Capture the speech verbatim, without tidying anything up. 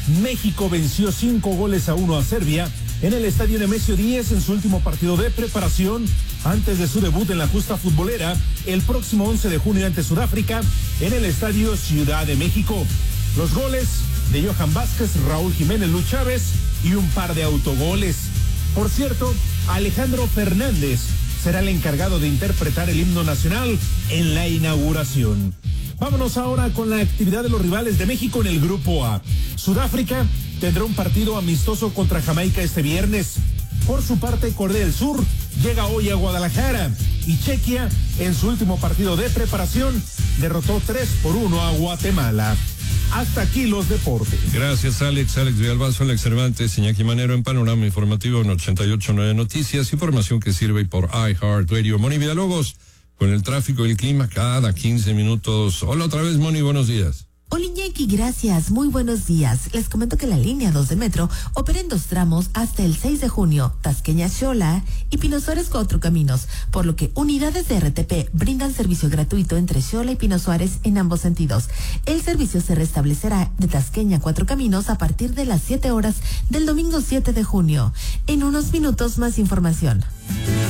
México venció cinco goles a uno a Serbia en el estadio Nemesio diez en su último partido de preparación antes de su debut en la justa futbolera el próximo once de junio ante Sudáfrica en el estadio Ciudad de México. Los goles de Johan Vázquez, Raúl Jiménez, Luis Chávez y un par de autogoles. Por cierto, Alejandro Fernández será el encargado de interpretar el himno nacional en la inauguración. Vámonos ahora con la actividad de los rivales de México en el Grupo A. Sudáfrica tendrá un partido amistoso contra Jamaica este viernes. Por su parte, Corea del Sur llega hoy a Guadalajara y Chequia, en su último partido de preparación, derrotó tres por uno a Guatemala. Hasta aquí los deportes. Gracias, Alex. Alex Villalbazo, Alex Cervantes, Iñaki Manero en Panorama Informativo en ochenta y ocho punto nueve Noticias. Información que sirve por iHeartRadio. Moni Villalobos, con el tráfico y el clima cada quince minutos. Hola otra vez, Moni, buenos días. Hola Iñaki, gracias, muy buenos días. Les comento que la línea dos del metro opera en dos tramos hasta el seis de junio, Tasqueña-Xola y Pino Suárez Cuatro Caminos, por lo que unidades de R T P brindan servicio gratuito entre Xola y Pino Suárez en ambos sentidos. El servicio se restablecerá de Tasqueña Cuatro Caminos a partir de las siete horas del domingo siete de junio. En unos minutos más información.